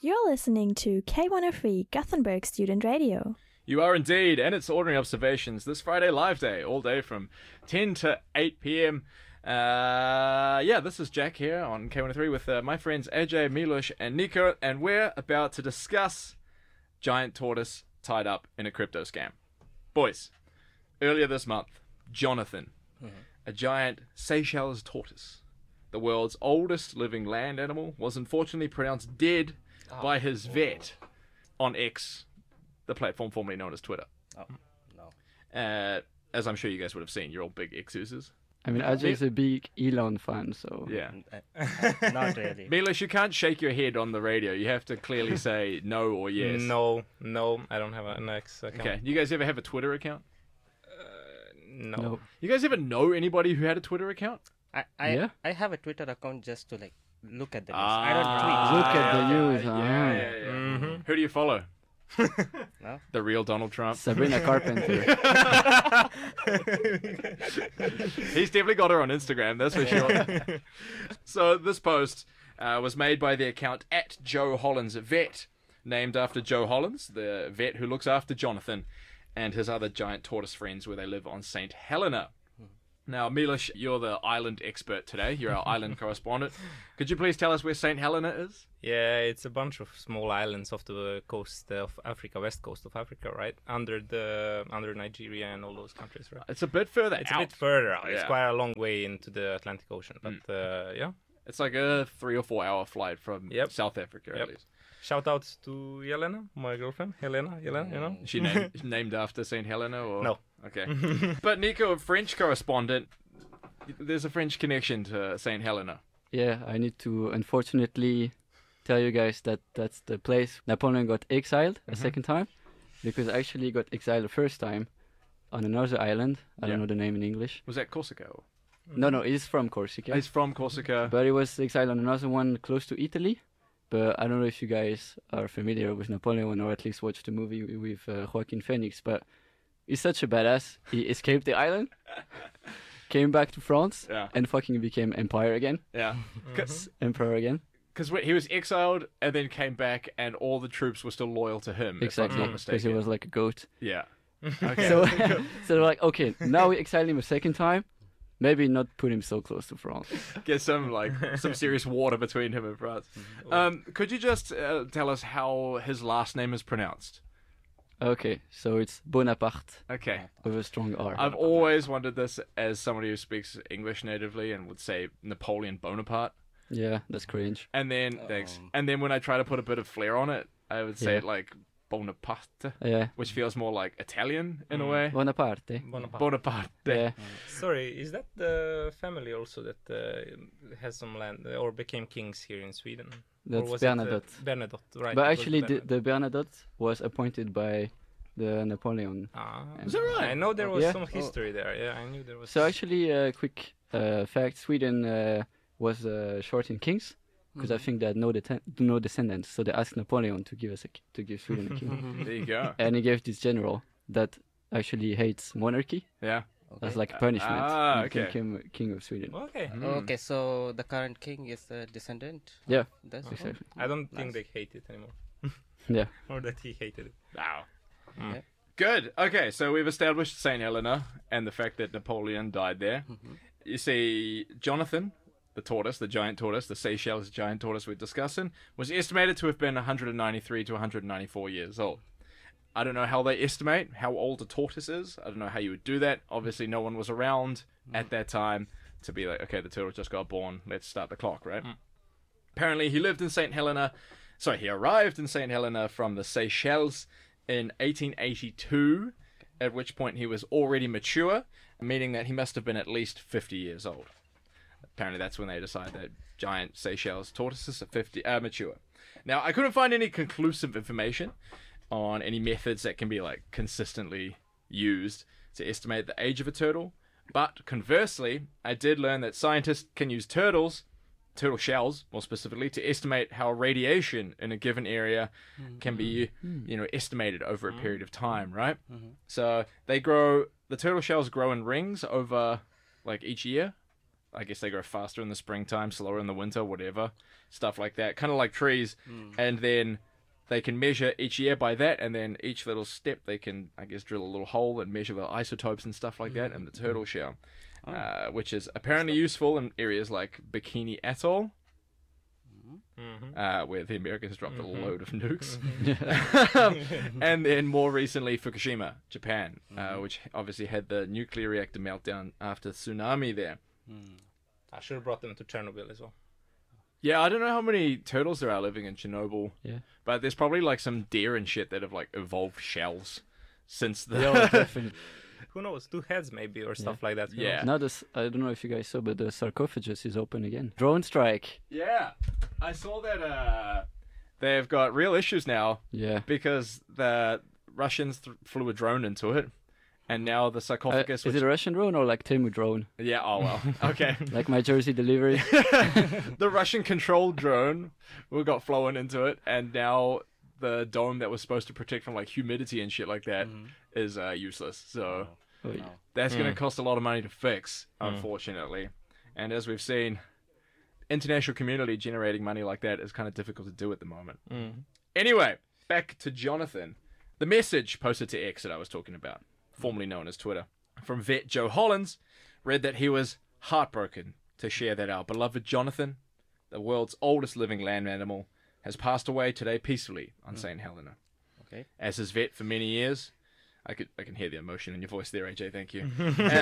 You're listening to K103 Gothenburg Student Radio. You are indeed, and it's Ordinary Observations this Friday live day, all day from 10 to 8 p.m. This is Jack here on K103 with my friends AJ, Milos, and Nico, and we're about to discuss giant tortoise tied up in a crypto scam. Boys, earlier this month, Jonathan, a giant Seychelles tortoise, the world's oldest living land animal, was unfortunately pronounced dead by his vet on X, the platform formerly known as Twitter. Oh, no. As I'm sure you guys would have seen, you're all big X users. I mean, Ajay is a big Elon fan, so... Yeah. Not really. Milos, you can't shake your head on the radio. You have to clearly say no or yes. No, I don't have an X account. Okay. You guys ever have a Twitter account? No. You guys ever know anybody who had a Twitter account? I have a Twitter account just to look at the news. I don't tweet. Look at the news. Yeah. Mm-hmm. Who do you follow? No? The real Donald Trump. Sabrina Carpenter. He's definitely got her on Instagram, that's for sure. So this post was made by the account at Joe Hollins Vet, named after Joe Hollins, the vet who looks after Jonathan and his other giant tortoise friends where they live on St. Helena. Now, Milos, you're the island expert today. You're our island correspondent. Could you please tell us where St. Helena is? Yeah, it's a bunch of small islands off the coast of Africa, west coast of Africa, right? Under Nigeria and all those countries, right? It's a bit further It's out. a bit further out. Yeah. It's quite a long way into the Atlantic Ocean, but yeah. It's like a 3 or 4 hour flight from Yep. South Africa, at Yep. least. Shout out to Yelena, my girlfriend. Helena, you know? Is she named after St. Helena? Or? No. Okay. But Nico, a French correspondent, there's a French connection to St. Helena. Yeah, I need to unfortunately tell you guys that that's the place Napoleon got exiled a second time, because actually he got exiled the first time on another island. I don't know the name in English. Was that Corsica? Or? No, he's from Corsica. He's from Corsica. But he was exiled on another one close to Italy. But I don't know if you guys are familiar with Napoleon or at least watched the movie with Joaquin Phoenix. But he's such a badass. He escaped the island, came back to France, and fucking became Empire again. Yeah. Emperor again. Because he was exiled and then came back and all the troops were still loyal to him. Exactly. If I'm not Because mistaken. he was like a goat. Yeah. Okay. So, they're like, okay, now we exile him a second time. Maybe not put him so close to France. Get some serious water between him and France. Could you just tell us how his last name is pronounced? Okay, so it's Bonaparte Okay. with a strong R. I've always wondered this as somebody who speaks English natively and would say Napoleon Bonaparte. Yeah, that's cringe. And then And then when I try to put a bit of flair on it, I would say Yeah. it like Bonaparte, Yeah, which feels more like Italian in a way. Bonaparte. Bonaparte. Yeah, Sorry, is that the family also that has some land or became kings here in Sweden? Or that's was Bernadotte. It, Bernadotte, right? But it was actually, Bernadotte. the Bernadotte was appointed by the Napoleon. Is that right? I know there was Yeah. some history there. Yeah, I knew there was. So actually, quick fact: Sweden was short in kings because I think they had no descendants. So they asked Napoleon to give Sweden a king, There you go. and he gave this general that actually hates monarchy Yeah. as like a punishment. Ah, and okay. became king of Sweden. Okay. Okay, so the current king is a descendant? Yeah, That's exactly. I don't think they hate it anymore, Yeah. or that he hated it. Wow. Yeah. Good. Okay, so we've established St. Helena and the fact that Napoleon died there. You see, Jonathan, the tortoise, the giant tortoise, the Seychelles giant tortoise we're discussing, was estimated to have been 193 to 194 years old. I don't know how they estimate how old a tortoise is. I don't know how you would do that. Obviously, no one was around at that time to be like, okay, the turtle just got born. Let's start the clock, right? Apparently, he lived in St. Helena. Sorry, he arrived in St. Helena from the Seychelles in 1882, at which point he was already mature, meaning that he must have been at least 50 years old. Apparently, that's when they decide that giant Seychelles tortoises are mature. Now, I couldn't find any conclusive information on any methods that can be consistently used to estimate the age of a turtle, but conversely, I did learn that scientists can use turtle shells, more specifically, to estimate how radiation in a given area can be, estimated over a period of time, right? So the turtle shells grow in rings over, each year. I guess they grow faster in the springtime, slower in the winter, whatever. Stuff like that. Kind of like trees. And then they can measure each year by that, and then each little step they can, I guess, drill a little hole and measure the isotopes and stuff like that in the turtle shell. Which is apparently useful in areas like Bikini Atoll, where the Americans dropped a load of nukes. And then more recently, Fukushima, Japan, which obviously had the nuclear reactor meltdown after tsunami there. I should have brought them to Chernobyl as well. Yeah, I don't know how many turtles there are living in Chernobyl, Yeah. but there's probably like some deer and shit that have like evolved shells since the... Yeah, definitely. Who knows? 2 heads maybe or stuff like that. Who Yeah. knows? Now this, I don't know if you guys saw, but the sarcophagus is open again. Drone strike. Yeah, I saw that they've got real issues now Yeah. because the Russians flew a drone into it, and now the sarcophagus... Is it a Russian drone or like Temu drone? Yeah, oh well, okay. Like my Jersey delivery? The Russian-controlled drone got flown into it, and now the dome that was supposed to protect from like humidity and shit like that is useless. So Oh, yeah. that's going to cost a lot of money to fix, unfortunately. And as we've seen, international community generating money like that is kind of difficult to do at the moment. Anyway, back to Jonathan. The message posted to X that I was talking about, formerly known as Twitter, from vet Joe Hollins, read that he was heartbroken to share that our beloved Jonathan, the world's oldest living land animal, has passed away today peacefully on St. Helena. Okay. As his vet for many years, I can hear the emotion in your voice there, AJ, thank you.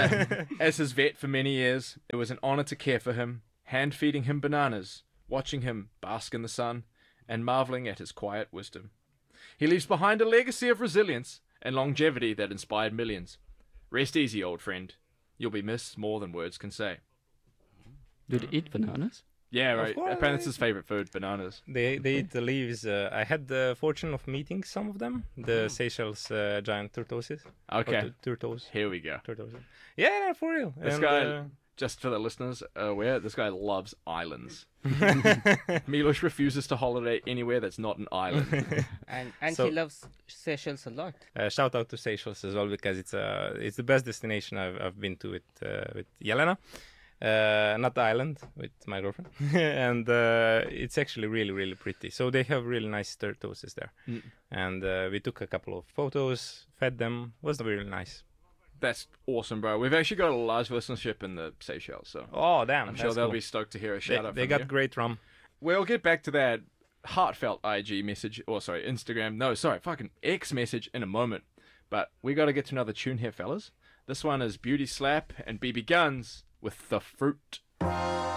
As his vet for many years, it was an honor to care for him, hand-feeding him bananas, watching him bask in the sun, and marveling at his quiet wisdom. He leaves behind a legacy of resilience and longevity that inspired millions. Rest easy, old friend. You'll be missed more than words can say. Do they eat bananas? Yeah, right. course. Apparently it's his favorite food, bananas. They eat the leaves. I had the fortune of meeting some of them. The Seychelles giant tortoises. Okay, Turtles. here we go. Tortoises. Yeah, for real. This guy, just for the listeners aware, this guy loves islands. Milos refuses to holiday anywhere that's not an island. And So- he loves Seychelles a lot. Shout out to Seychelles as well because it's the best destination I've been to with Jelena. Not the island with my girlfriend, and it's actually really really pretty. So they have really nice tortoises there, and we took a couple of photos, fed them. Was really nice. That's awesome, bro. We've actually got a large listenership in the Seychelles, so Oh damn! I'm sure they'll be stoked to hear a shout out They from got you. great rum. We'll get back to that heartfelt IG message, or sorry, Instagram, no, sorry, fucking X message in a moment. But we got to get to another tune here, fellas. This one is Beauty Slap and BB Guns with The Fruit.